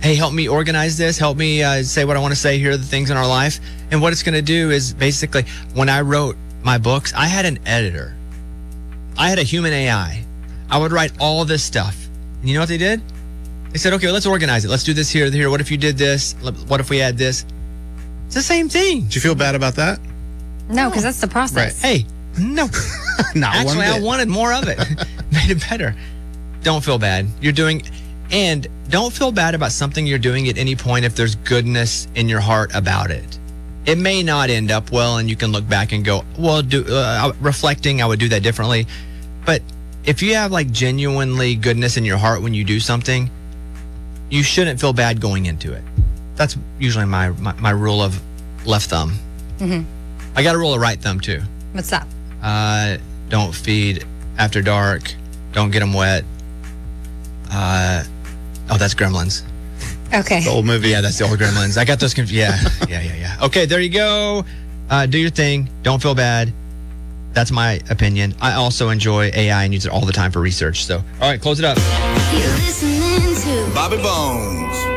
hey, help me organize this. Help me say what I want to say. Here are the things in our life. And what it's going to do is basically, when I wrote my books, I had an editor. I had a human AI. I would write all this stuff. And you know what they did? They said, okay, let's organize it. Let's do this here, here. What if you did this? What if we add this? It's the same thing. Did you feel bad about that? No, because that's the process. Right. Hey, no. Not Actually, one bit. I wanted more of it. Made it better. Don't feel bad. And don't feel bad about something you're doing at any point if there's goodness in your heart about it. It may not end up well, and you can look back and go, well, reflecting, I would do that differently. But if you have like genuinely goodness in your heart when you do something, you shouldn't feel bad going into it. That's usually my rule of left thumb. Mm-hmm. I got a rule of right thumb too. What's that? Don't feed after dark. Don't get them wet. That's Gremlins. Okay. The old movie. Yeah, that's the old Gremlins. I got those confused. Yeah. Okay, there you go. Do your thing. Don't feel bad. That's my opinion. I also enjoy AI and use it all the time for research. So, all right, close it up. You're listening to Bobby Bones.